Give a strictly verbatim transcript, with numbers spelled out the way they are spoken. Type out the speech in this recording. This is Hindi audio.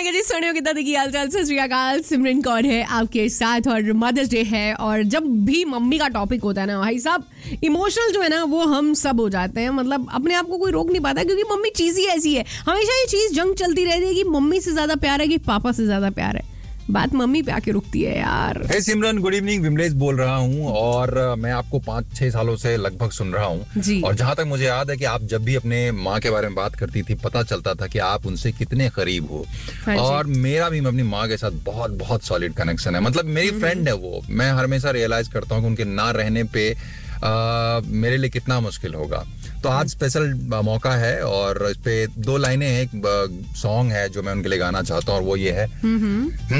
माइक जी, सुनियो कितना देखिए हाल चाल। सत श्री अकाल, सिमरन कौर है आपके साथ और मदर्स डे है और जब भी मम्मी का टॉपिक होता है ना भाई साहब, इमोशनल जो है ना वो हम सब हो जाते हैं। मतलब अपने आप को कोई रोक नहीं पाता क्योंकि मम्मी चीज ही ऐसी है। हमेशा ये चीज जंग चलती रहती है कि मम्मी से ज्यादा प्यार है कि पापा से ज्यादा प्यार है। बात मम्मी पे आके रुकती है यार। hey सिमरन, गुड इवनिंग, विमलेश बोल रहा हूँ और मैं आपको पाँच छह सालों से लगभग सुन रहा हूँ और जहाँ तक मुझे याद है कि आप जब भी अपने माँ के बारे में बात करती थी पता चलता था कि आप उनसे कितने करीब हो। हाँ और मेरा भी अपनी माँ के साथ बहुत बहुत सॉलिड कनेक्शन है। मतलब मेरी फ्रेंड है वो। मैं हमेशा रियलाइज करता हूँ कि उनके ना रहने पे आ, मेरे लिए कितना मुश्किल होगा। तो आज स्पेशल मौका है और इस पे दो लाइनें हैं, एक सॉन्ग है जो मैं उनके लिए गाना चाहता हूँ और वो ये है।